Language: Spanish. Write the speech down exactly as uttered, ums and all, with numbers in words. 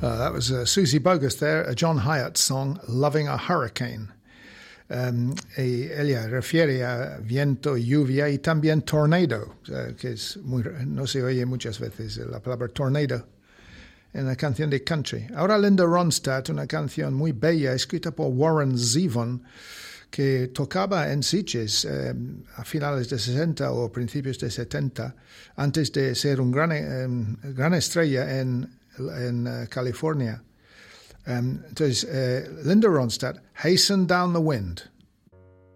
Uh, that was uh, Susie Bogus there, a John Hyatt song, Loving a Hurricane. Um, y ella refiere a viento, lluvia y también tornado, uh, que es muy, no se oye muchas veces la palabra tornado en la canción de country. Ahora Linda Ronstadt, una canción muy bella escrita por Warren Zevon, que tocaba en Sitges eh, a finales de sesenta o principios de setenta, antes de ser un gran, eh, gran estrella en, en uh, California. Um, entonces, uh, Linda Ronstadt, Hasten Down the Wind.